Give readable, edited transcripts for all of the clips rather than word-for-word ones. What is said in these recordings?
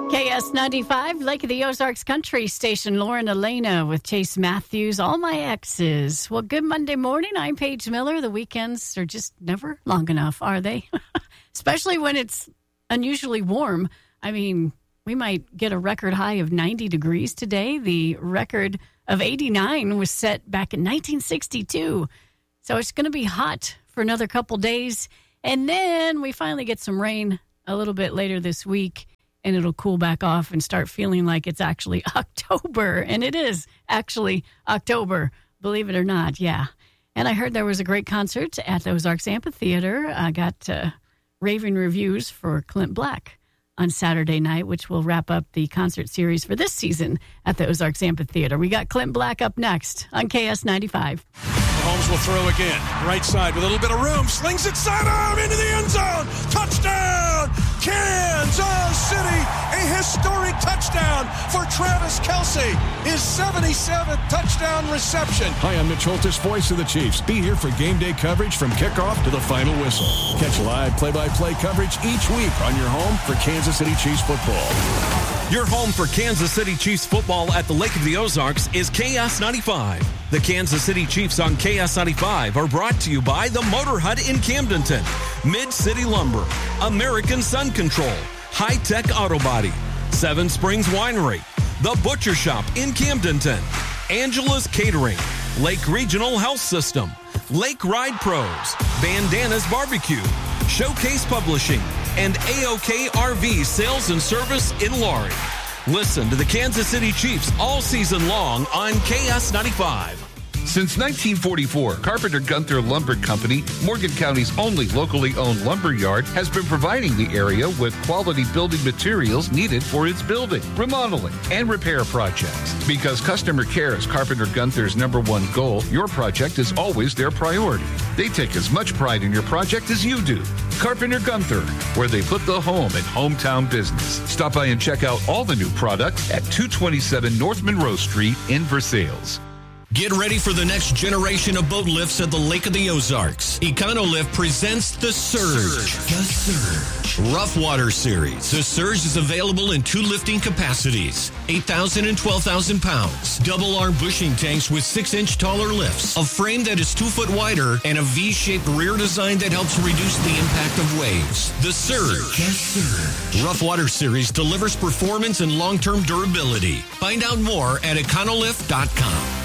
KS95, Lake of the Ozarks Country Station. Lauren Elena with Chase Matthews, All My Exes. Well, good Monday morning. I'm Paige Miller. The weekends are just never long enough, are they? Especially when it's unusually warm. I mean, we might get a record high of 90 degrees today. The record of 89 was set back in 1962. So it's going to be hot for another couple days. And then we finally get some rain a little bit later this week. And it'll cool back off and start feeling like it's actually October. And it is actually October, believe it or not, yeah. And I heard there was a great concert at the Ozarks Amphitheater. I got raving reviews for Clint Black on Saturday night, which will wrap up the concert series for this season at the Ozarks Amphitheater. We got Clint Black up next on KS95. Mahomes will throw again. Right side with a little bit of room. Slings it sidearm into the end zone. Touchdown, Kansas City. A historic touchdown for Travis Kelce. His 77th touchdown reception. Hi, I'm Mitch Holtis, voice of the Chiefs. Be here for game day coverage from kickoff to the final whistle. Catch live play-by-play coverage each week on your home for Kansas City Chiefs football. Your home for Kansas City Chiefs football at the Lake of the Ozarks is KS95. The Kansas City Chiefs on KS95 are brought to you by the Motor Hut in Camdenton, Mid-City Lumber, American Sun Control, High Tech Auto Body, Seven Springs Winery, The Butcher Shop in Camdenton, Angela's Catering, Lake Regional Health System, Lake Ride Pros, Bandanas Barbecue, Showcase Publishing, and AOK RV Sales and Service in Laurie. Listen to the Kansas City Chiefs all season long on KS95. Since 1944, Carpenter Gunther Lumber Company, Morgan County's only locally owned lumber yard, has been providing the area with quality building materials needed for its building, remodeling, and repair projects. Because customer care is Carpenter Gunther's #1 goal, your project is always their priority. They take as much pride in your project as you do. Carpenter Gunther, where they put the home in hometown business. Stop by and check out all the new products at 227 North Monroe Street in Versailles. Get ready for the next generation of boat lifts at the Lake of the Ozarks. Econolift presents the Surge. The Surge. Rough Water Series. The Surge is available in 2 lifting capacities, 8,000 and 12,000 pounds. Double arm bushing tanks with 6-inch taller lifts, a frame that is 2 foot wider, and a V-shaped rear design that helps reduce the impact of waves. The Surge. The Surge. Rough Water Series delivers performance and long-term durability. Find out more at econolift.com.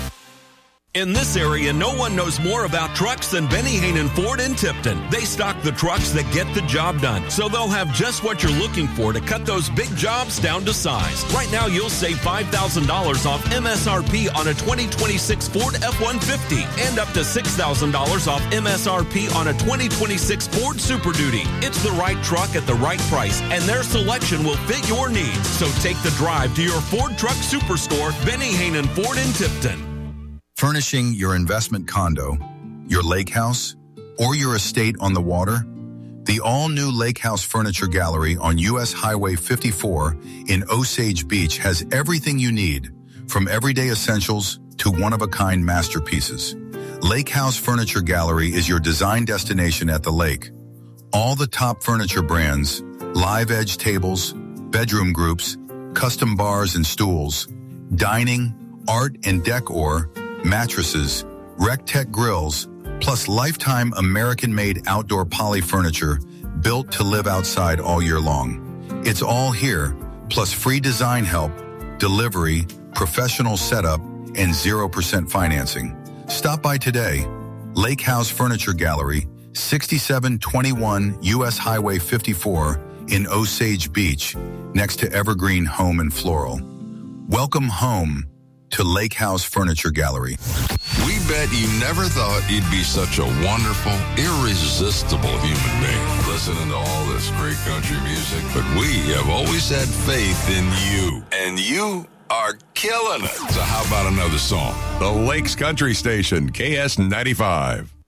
In this area, no one knows more about trucks than Benny Hannon Ford in Tipton. They stock the trucks that get the job done, so they'll have just what you're looking for to cut those big jobs down to size. Right now, you'll save $5,000 off MSRP on a 2026 Ford F-150 and up to $6,000 off MSRP on a 2026 Ford Super Duty. It's the right truck at the right price, and their selection will fit your needs. So take the drive to your Ford Truck Superstore, Benny Hannon Ford in Tipton. Furnishing your investment condo, your lake house, or your estate on the water? The all-new Lake House Furniture Gallery on U.S. Highway 54 in Osage Beach has everything you need, from everyday essentials to one-of-a-kind masterpieces. Lake House Furniture Gallery is your design destination at the lake. All the top furniture brands, live edge tables, bedroom groups, custom bars and stools, dining, art and decor, mattresses, RecTech grills, plus lifetime American-made outdoor poly furniture built to live outside all year long. It's all here, plus free design help, delivery, professional setup, and 0% financing. Stop by today. Lake House Furniture Gallery, 6721 U.S. Highway 54 in Osage Beach, next to Evergreen Home and Floral. Welcome home to Lake House Furniture Gallery. We bet you never thought you'd be such a wonderful, irresistible human being listening to all this great country music, but we have always had faith in you, and you are killing it. So how about another song? The Lakes Country Station, KS95.